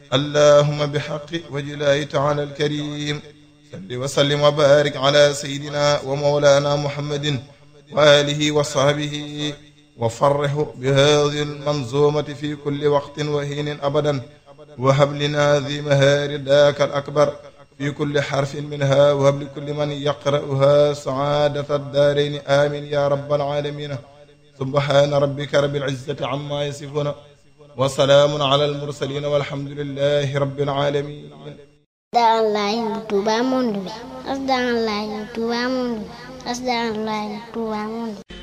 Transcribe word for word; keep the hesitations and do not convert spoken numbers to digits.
اللهم بحق وجه الله تعالى الكريم صل وسلم وبارك على سيدنا ومولانا محمد وآله وصحبه وفرح بهذه المنظومة في كل وقت وحين أبدا وهب لنا ذي مهار ذاك الأكبر في كل حرف منها وهب لكل من يقرأها سعادة الدارين آمين يا رب العالمين سبحان ربك رب العزة عما يصفون وسلام على المرسلين والحمد لله رب العالمين. Asdaanlaay Touba monde bi Asdaanlaay Touba monde bi Asdaanlaay Touba monde bi